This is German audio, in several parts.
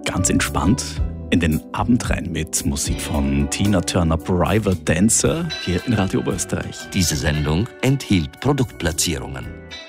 ganz entspannt in den Abend rein mit Musik von Tina Turner, Private Dancer, hier in Radio Oberösterreich. Diese Sendung enthielt Produktplatzierungen.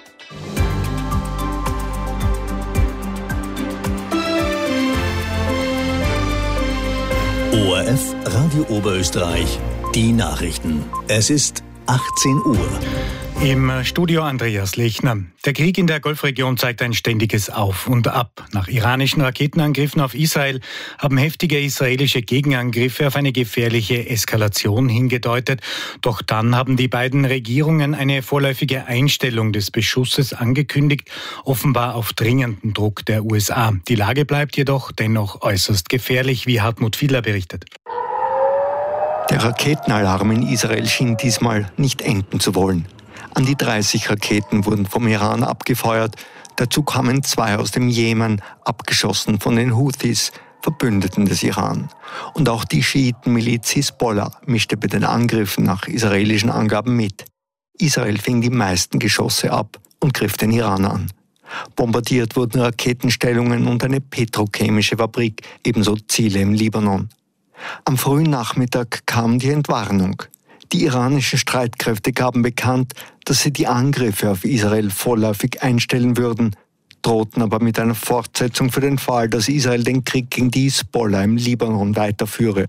ORF Radio Oberösterreich, die Nachrichten. Es ist 18 Uhr. Im Studio Andreas Lechner. Der Krieg in der Golfregion zeigt ein ständiges Auf und Ab. Nach iranischen Raketenangriffen auf Israel haben heftige israelische Gegenangriffe auf eine gefährliche Eskalation hingedeutet. Doch dann haben die beiden Regierungen eine vorläufige Einstellung des Beschusses angekündigt, offenbar auf dringenden Druck der USA. Die Lage bleibt jedoch dennoch äußerst gefährlich, wie Hartmut Fiedler berichtet. Der Raketenalarm in Israel schien diesmal nicht enden zu wollen. An die 30 Raketen wurden vom Iran abgefeuert. Dazu kamen 2 aus dem Jemen, abgeschossen von den Houthis, Verbündeten des Iran. Und auch die Schiitenmiliz Hisbollah mischte bei den Angriffen nach israelischen Angaben mit. Israel fing die meisten Geschosse ab und griff den Iran an. Bombardiert wurden Raketenstellungen und eine petrochemische Fabrik, ebenso Ziele im Libanon. Am frühen Nachmittag kam die Entwarnung. Die iranischen Streitkräfte gaben bekannt, dass sie die Angriffe auf Israel vorläufig einstellen würden, drohten aber mit einer Fortsetzung für den Fall, dass Israel den Krieg gegen die Hisbollah im Libanon weiterführe.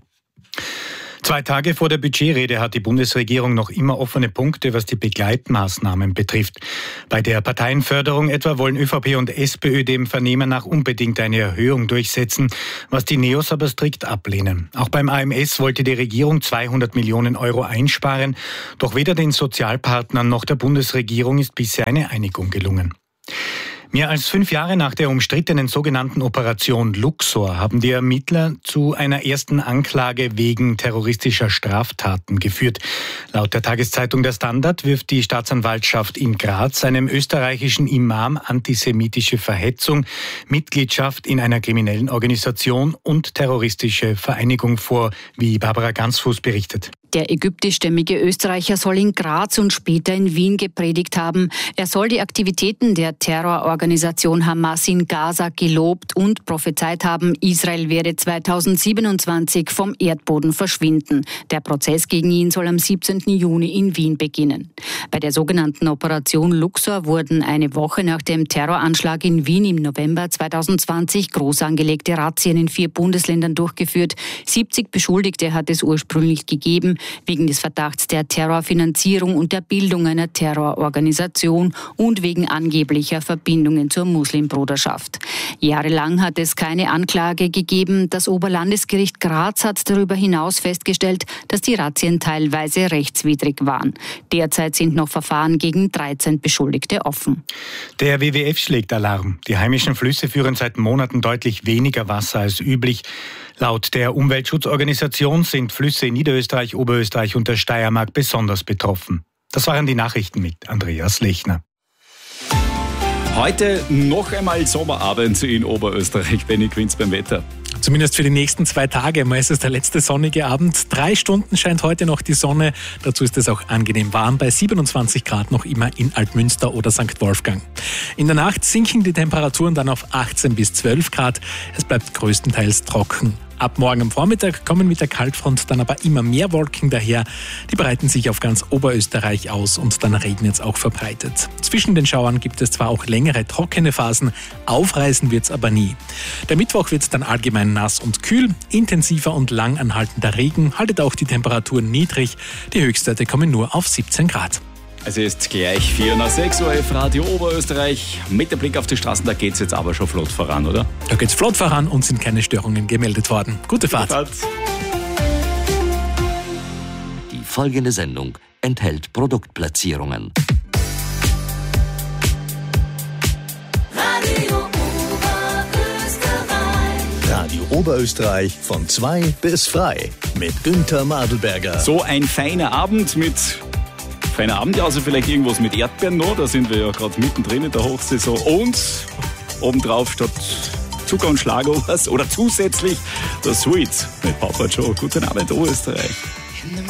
2 Tage vor der Budgetrede hat die Bundesregierung noch immer offene Punkte, was die Begleitmaßnahmen betrifft. Bei der Parteienförderung etwa wollen ÖVP und SPÖ dem Vernehmen nach unbedingt eine Erhöhung durchsetzen, was die Neos aber strikt ablehnen. Auch beim AMS wollte die Regierung 200 Millionen Euro einsparen, doch weder den Sozialpartnern noch der Bundesregierung ist bisher eine Einigung gelungen. Mehr als 5 Jahre nach der umstrittenen sogenannten Operation Luxor haben die Ermittler zu einer ersten Anklage wegen terroristischer Straftaten geführt. Laut der Tageszeitung Der Standard wirft die Staatsanwaltschaft in Graz einem österreichischen Imam antisemitische Verhetzung, Mitgliedschaft in einer kriminellen Organisation und terroristische Vereinigung vor, wie Barbara Gansfuß berichtet. Der ägyptischstämmige Österreicher soll in Graz und später in Wien gepredigt haben. Er soll die Aktivitäten der Terrororganisation Hamas in Gaza gelobt und prophezeit haben, Israel werde 2027 vom Erdboden verschwinden. Der Prozess gegen ihn soll am 17. Juni in Wien beginnen. Bei der sogenannten Operation Luxor wurden eine Woche nach dem Terroranschlag in Wien im November 2020 groß angelegte Razzien in 4 Bundesländern durchgeführt. 70 Beschuldigte hat es ursprünglich gegeben, wegen des Verdachts der Terrorfinanzierung und der Bildung einer Terrororganisation und wegen angeblicher Verbindungen zur Muslimbruderschaft. Jahrelang hat es keine Anklage gegeben. Das Oberlandesgericht Graz hat darüber hinaus festgestellt, dass die Razzien teilweise rechtswidrig waren. Derzeit sind noch Verfahren gegen 13 Beschuldigte offen. Der WWF schlägt Alarm. Die heimischen Flüsse führen seit Monaten deutlich weniger Wasser als üblich. Laut der Umweltschutzorganisation sind Flüsse in Niederösterreich, Oberösterreich und der Steiermark besonders betroffen. Das waren die Nachrichten mit Andreas Lechner. Heute noch einmal Sommerabend in Oberösterreich. Benny Quinz beim Wetter. Zumindest für die nächsten 2 Tage. Mal ist es der letzte sonnige Abend. 3 Stunden scheint heute noch die Sonne. Dazu ist es auch angenehm warm bei 27 Grad noch immer in Altmünster oder St. Wolfgang. In der Nacht sinken die Temperaturen dann auf 18 bis 12 Grad. Es bleibt größtenteils trocken. Ab morgen am Vormittag kommen mit der Kaltfront dann aber immer mehr Wolken daher. Die breiten sich auf ganz Oberösterreich aus und dann regnet es auch verbreitet. Zwischen den Schauern gibt es zwar auch längere trockene Phasen, aufreißen wird es aber nie. Der Mittwoch wird dann allgemein nass und kühl, intensiver und lang anhaltender Regen haltet auch die Temperaturen niedrig. Die Höchstwerte kommen nur auf 17 Grad. Es ist gleich 4:06 ORF Radio Oberösterreich. Mit dem Blick auf die Straßen, da geht es jetzt aber schon flott voran, oder? Da geht's flott voran und sind keine Störungen gemeldet worden. Gute Fahrt. Die folgende Sendung enthält Produktplatzierungen. Radio Oberösterreich von 2 bis frei mit Günther Madelberger. So ein feiner Abend mit... Feiner Abend, ja, also vielleicht irgendwas mit Erdbeeren noch, da sind wir ja gerade mittendrin in der Hochsaison. Und obendrauf statt Zucker und Schlagobers oder zusätzlich der Sweets mit Papa Joe. Guten Abend, Oberösterreich.